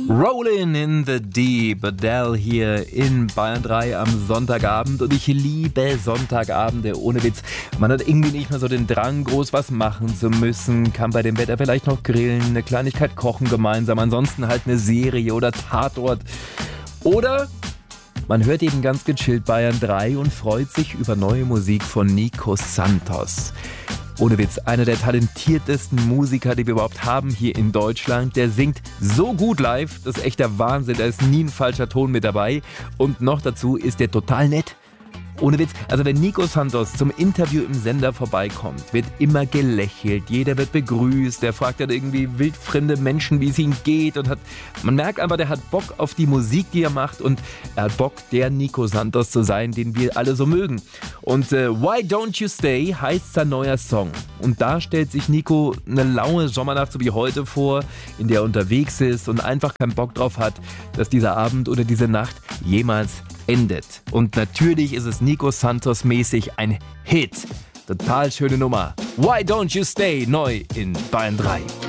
Rollin' in the Deep, Adele hier in Bayern 3 am Sonntagabend und ich liebe Sonntagabende, ohne Witz. Man hat irgendwie nicht mehr so den Drang, groß was machen zu müssen, kann bei dem Wetter vielleicht noch grillen, eine Kleinigkeit kochen gemeinsam, ansonsten halt eine Serie oder Tatort. Oder man hört eben ganz gechillt Bayern 3 und freut sich über neue Musik von Nico Santos. Ohne Witz, einer der talentiertesten Musiker, die wir überhaupt haben hier in Deutschland. Der singt so gut live, das ist echt der Wahnsinn. Da ist nie ein falscher Ton mit dabei. Und noch dazu ist der total nett. Ohne Witz, also wenn Nico Santos zum Interview im Sender vorbeikommt, wird immer gelächelt, jeder wird begrüßt, der fragt dann irgendwie wildfremde Menschen, wie es ihnen geht und man merkt einfach, der hat Bock auf die Musik, die er macht und er hat Bock, der Nico Santos zu sein, den wir alle so mögen. Und Why Don't You Stay heißt sein neuer Song. Und da stellt sich Nico eine laue Sommernacht so wie heute vor, in der er unterwegs ist und einfach keinen Bock drauf hat, dass dieser Abend oder diese Nacht jemals endet. Und natürlich ist es Nico Santos mäßig ein Hit. Total schöne Nummer. Why Don't You Stay, neu in Bayern 3.